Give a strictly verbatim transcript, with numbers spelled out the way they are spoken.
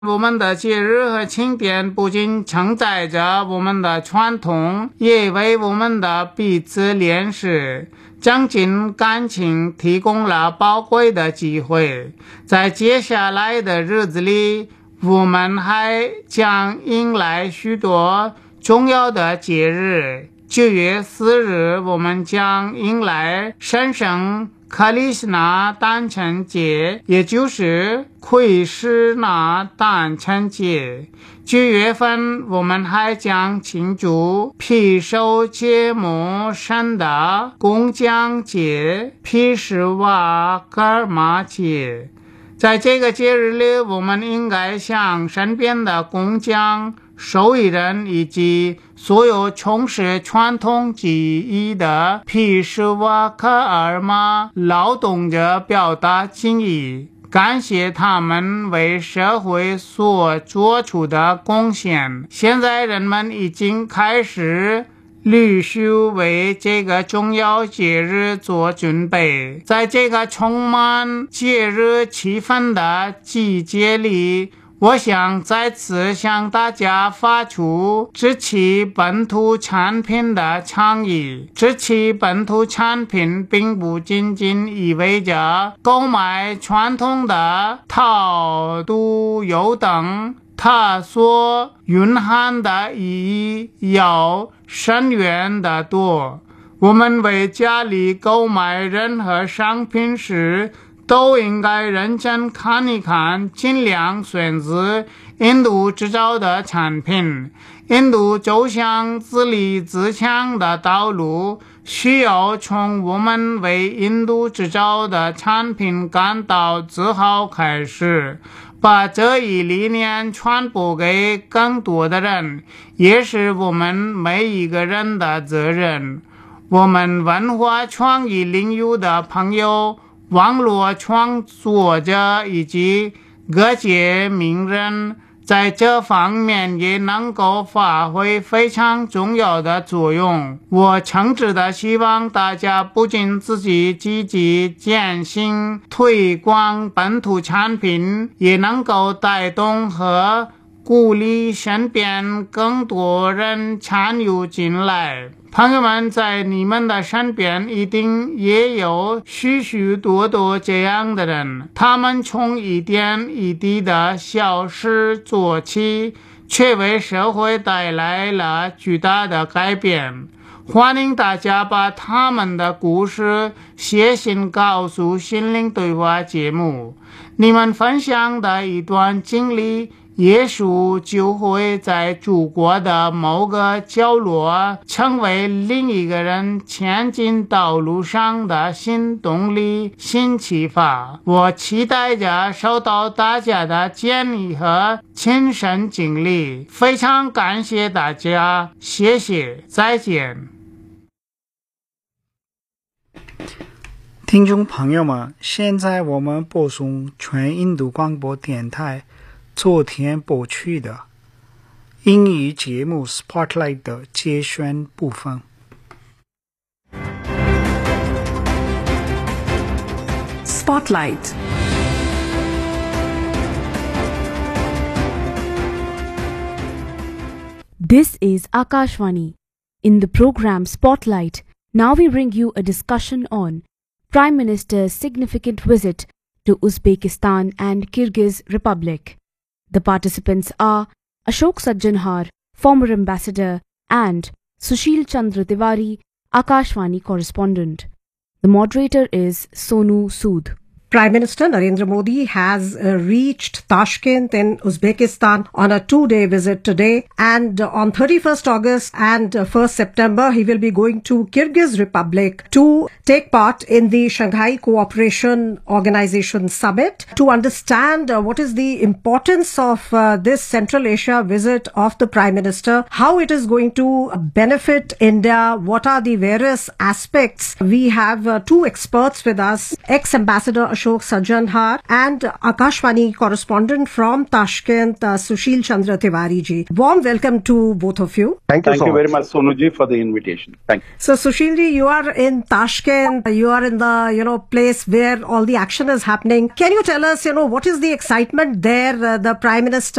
我们的节日和庆典不仅承载着我们的传统，也为我们的彼此联系、增进感情提供了宝贵的机会。在接下来的日子里，我们还将迎来许多重要的节日。九月四日，我们将迎来神圣克里斯纳诞辰节，也就是奎师那诞辰节。九月份，我们还将庆祝毗守节目神的工匠节毗湿瓦格尔玛节。在这个节日里，我们应该向身边的工匠、手艺人以及所有从事传统技艺的毗湿瓦格尔玛劳动者表达敬意，感谢他们为社会所做出的贡献。现在人们已经开始陆续为这个重要节日做准备。在这个充满节日气氛的季节里，我想再次向大家发出支持本土产品的倡议。支持本土产品并不仅仅意味着购买传统的陶土油等，它所蕴含的意义要深远得多。我们为家里购买任何商品时，都应该认真看一看，尽量选择印度制造的产品。印度走向自立自强的道路，需要从我们为印度制造的产品感到自豪开始。把这一理念传播给更多的人，也是我们每一个人的责任。我们文化创意领域的朋友、网络创作者以及各界名人在这方面也能够发挥非常重要的作用。我诚挚的希望大家不仅自己积极践行推广本土产品，也能够带动和鼓励身边更多人参与进来。朋友们，在你们的身边一定也有许许多多这样的人，他们从一点一滴的小事做起，却为社会带来了巨大的改变。欢迎大家把他们的故事写信告诉心灵对话节目。你们分享的一段经历，也许就会在祖国的某个角落成为另一个人前进道路上的新动力、新启发。我期待着收到大家的建议和亲身经历。非常感谢大家，谢谢，再见。 听众朋友们，现在我们播送全印度广播电台昨天播出的英语节目 Spotlight 的节选部分。 Spotlight. This is Akashvani. In the program Spotlight, now we bring you a discussion on Prime Minister's significant visit to Uzbekistan and Kyrgyz Republic. The participants are Ashok Sajjanhar, former ambassador, and Sushil Chandra Tiwari, Akashvani correspondent. The moderator is Sonu Sood. Prime Minister Narendra Modi has uh, reached Tashkent in Uzbekistan on a two-day visit today, and uh, on thirty-first August and uh, first September he will be going to Kyrgyz Republic to take part in the Shanghai Cooperation Organization Summit to understand uh, what is the importance of uh, this Central Asia visit of the Prime Minister, how it is going to benefit India, what are the various aspects. We have uh, two experts with us, ex-ambassador Ashok Sajanhar, and Akashvani correspondent from Tashkent, uh, Sushil Chandra Tiwari ji. Warm welcome to both of you. Thank you Thank so you much. very much, Sonu ji, for the invitation. Thank you. So Sushil ji, you are in Tashkent. You are in the, you know, place where all the action is happening. Can you tell us, you know, what is the excitement there? Uh, the Prime Minister